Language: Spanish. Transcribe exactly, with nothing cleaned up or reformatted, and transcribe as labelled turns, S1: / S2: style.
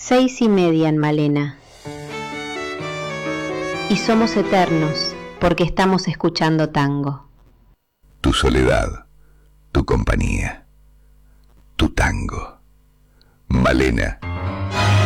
S1: Seis y media en Malena. Y somos eternos porque estamos escuchando tango.
S2: Tu soledad, tu compañía, tu tango. Malena